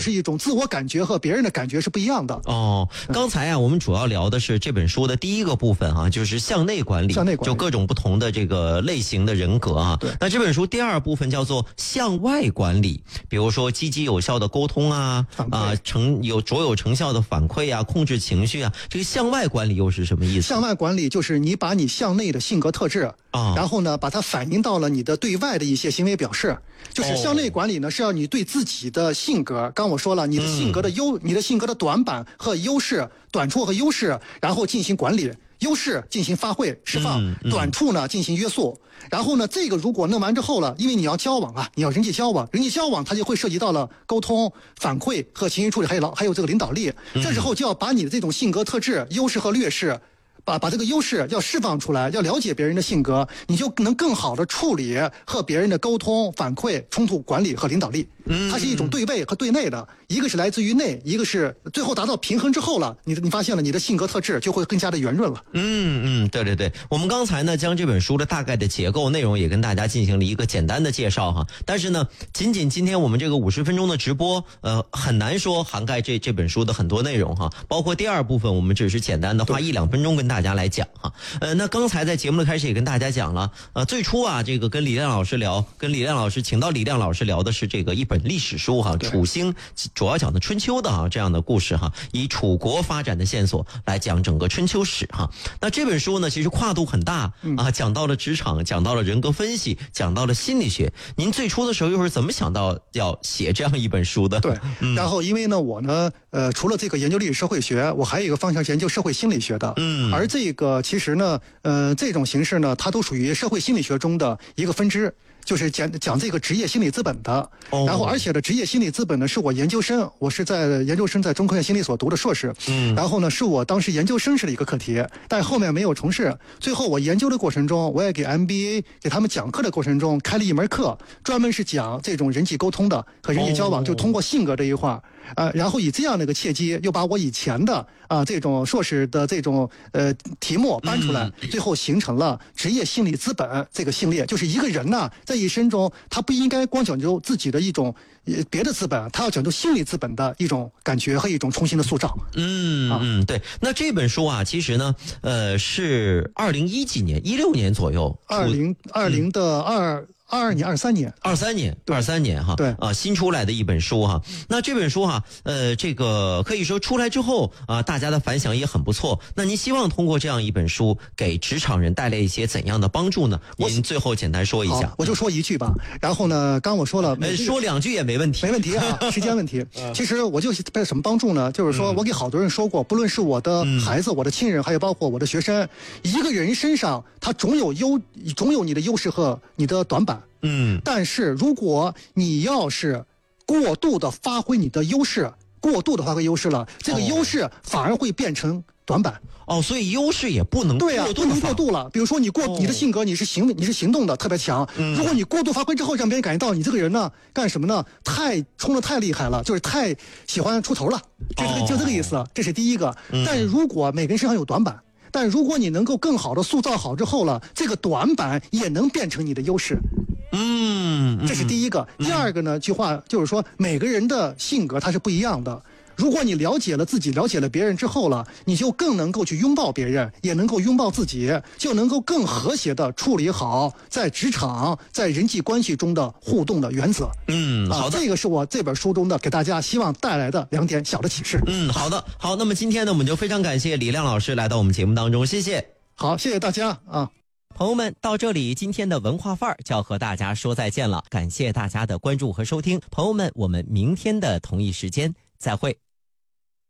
就是一种自我感觉和别人的感觉是不一样的。 刚才啊，我们主要聊的是这本书的第一个部分啊，就是向内管理，就各种不同的这个类型的人格啊。 对。 那这本书第二部分叫做向外管理，比如说积极有效的沟通啊，卓有成效的反馈啊，控制情绪啊。这个向外管理又是什么意思？ 向外管理就是你把你向内的性格特质然后呢，把它反映到了你的对外的一些行为表示。就是向内管理呢，是要你对自己的性格，刚我说了，你的性格的你的性格的短板和优势、短处和优势，然后进行管理。优势进行发挥释放，短处呢进行约束。然后呢，这个如果弄完之后了，因为你要交往啊，你要人际交往，它就会涉及到了沟通、反馈和情绪处理，还有这个领导力。这时候就要把你的这种性格特质、优势和劣势。把这个优势要释放出来，要了解别人的性格，你就能更好的处理和别人的沟通、反馈、冲突管理和领导力。它是一种对外和对内的，一个是来自于内，一个是最后达到平衡之后了，你发现了你的性格特质就会更加的圆润了。 对，我们刚才呢将这本书的大概的结构内容也跟大家进行了一个简单的介绍哈，但是呢，仅今天我们这个50分钟的直播，很难说涵盖这本书的很多内容哈，包括第二部分我们只是简单的花1-2分钟跟大家来讲哈。那刚才在节目的开始也跟大家讲了，最初啊这个跟李亮老师聊，请到李亮老师聊的是这个一本历史书哈，楚兴主要讲的春秋的这样的故事哈，以楚国发展的线索来讲整个春秋史哈。那这本书呢，其实跨度很大讲到了职场，讲到了人格分析，讲到了心理学。您最初的时候又是怎么想到要写这样一本书的？ 对，然后因为呢，我呢，除了这个研究历史社会学，我还有一个方向是研究社会心理学的。而这个其实呢，这种形式呢，它都属于社会心理学中的一个分支。就是讲这个职业心理资本的，然后而且的职业心理资本呢是我研究生，我是在研究生在中科院心理所读的硕士，然后呢是我当时研究生时的一个课题，但后面没有从事。最后我研究的过程中，我也给 MBA 给他们讲课的过程中开了一门课，专门是讲这种人际沟通的和人际交往，就通过性格这一块。然后以这样的一个契机，又把我以前的这种硕士的这种题目搬出来，最后形成了职业心理资本这个系列。就是一个人呢，在一生中，他不应该光讲究自己的一种别的资本，他要讲究心理资本的一种感觉和一种重新的塑造。 对。那这本书啊，其实呢，是2010几年，16年左右，2022年、23年哈， 对新出来的一本书哈。那这本书哈，这个可以说出来之后大家的反响也很不错。那您希望通过这样一本书给职场人带来一些怎样的帮助呢？您最后简单说一下。 我就说一句吧。然后呢，刚我说了， 说2句也没问题， 没问题啊，时间问题。其实我就带什么帮助呢？就是说我给好多人说过，不论是我的孩子、我的亲人，还有包括我的学生，一个人身上他总有你的优势和你的短板。但是如果你要是过度的发挥你的优势了，这个优势反而会变成短板。 所以优势也不能对啊，不能过度了。比如说你的性格你是行动的特别强，如果你过度发挥之后，让别人感觉到你这个人呢干什么呢？冲得太厉害了，就是太喜欢出头了，就这个意思。这是第一个。但是如果每个人身上有短板，但如果你能够更好的塑造好之后了，这个短板也能变成你的优势。这是第一个。第二个呢，句话就是说，每个人的性格它是不一样的。如果你了解了自己，了解了别人之后了，你就更能够去拥抱别人，也能够拥抱自己，就能够更和谐的处理好在职场、在人际关系中的互动的原则。 好的， 这个是我这本书中的给大家希望带来的2点小的启示。 好的，好，那么今天呢，我们就非常感谢李亮老师来到我们节目当中，谢谢。 好，谢谢大家啊。 朋友们，到这里今天的文化范儿就要和大家说再见了，感谢大家的关注和收听，朋友们，我们明天的同一时间再会。